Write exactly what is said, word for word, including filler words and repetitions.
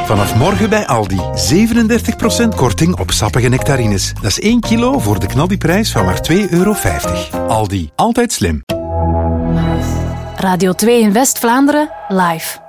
Vanaf morgen bij Aldi. zevenendertig procent korting op sappige nectarines. Dat is één kilo voor de knaldiprijs van maar twee euro vijftig. Aldi. Altijd slim. Radio twee in West-Vlaanderen, live.